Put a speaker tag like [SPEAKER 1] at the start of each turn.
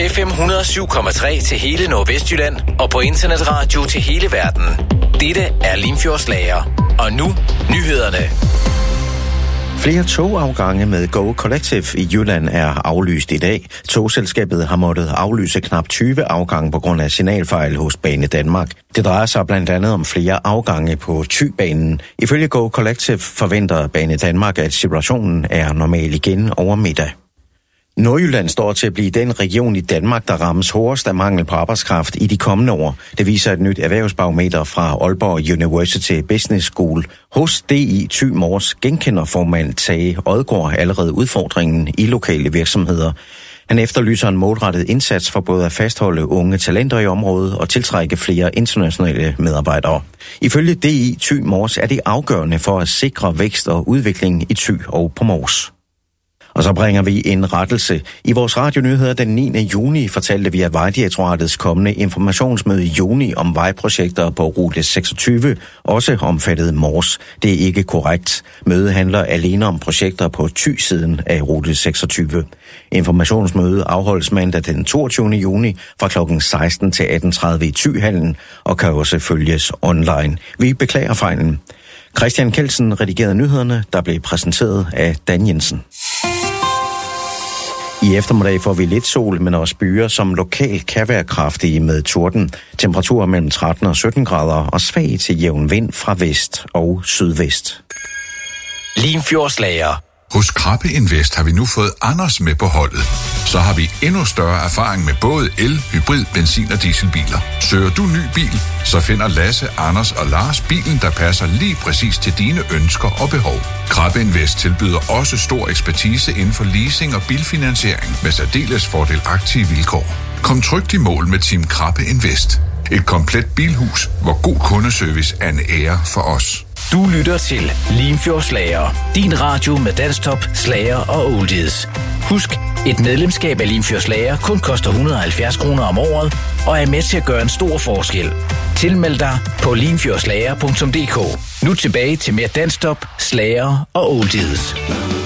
[SPEAKER 1] FM 107,3 til hele Nordvestjylland og på internetradio til hele verden. Dette er Limfjords Lager. Og nu nyhederne.
[SPEAKER 2] Flere togafgange med Go Collective i Jylland er aflyst i dag. Togselskabet har måttet aflyse knap 20 afgange på grund af signalfejl hos Banedanmark. Det drejer sig blandt andet om flere afgange på Thy-banen. Ifølge Go Collective forventer Banedanmark, at situationen er normal igen over middag. Nordjylland står til at blive den region i Danmark, der rammes hårdest af mangel på arbejdskraft i de kommende år. Det viser et nyt erhvervsbarometer fra Aalborg University Business School. Hos DI Thy Mors genkender formand Tage Odgaard allerede udfordringen i lokale virksomheder. Han efterlyser en målrettet indsats for både at fastholde unge talenter i området og tiltrække flere internationale medarbejdere. Ifølge DI Thy Mors er det afgørende for at sikre vækst og udvikling i Thy og på Mors. Og så bringer vi en rettelse. I vores radionyheder den 9. juni fortalte vi, at Vejdirektoratets kommende informationsmøde i juni om vejprojekter på rute 26 også omfattede Mors. Det er ikke korrekt. Mødet handler alene om projekter på Thy-siden af rute 26. Informationsmødet afholdes mandag den 22. juni fra kl. 16 til 18.30 i Thy-hallen og kan også følges online. Vi beklager fejlen. Christian Kelsen redigerede nyhederne, der blev præsenteret af Dan Jensen. I eftermiddag får vi lidt sol, men også byer, som lokalt kan være kraftige med torden. Temperaturer mellem 13 og 17 grader og svag til jævn vind fra vest og sydvest.
[SPEAKER 1] Limfjords Lager.
[SPEAKER 3] Hos Krabbe Invest har vi nu fået Anders med på holdet. Så har vi endnu større erfaring med både el, hybrid, benzin og dieselbiler. Søger du ny bil, så finder Lasse, Anders og Lars bilen, der passer lige præcis til dine ønsker og behov. Krabbe Invest tilbyder også stor ekspertise inden for leasing og bilfinansiering med særdeles fordelagtige vilkår. Kom trygt i mål med Team Krabbe Invest. Et komplet bilhus, hvor god kundeservice er en ære for os.
[SPEAKER 1] Du lytter til Limfjords Lager. Din radio med danstop, slager og oldies. Husk, et medlemskab af Limfjords Lager kun koster 170 kroner om året og er med til at gøre en stor forskel. Tilmeld dig på limfjordslager.dk. Nu tilbage til mere danstop, slager og oldies.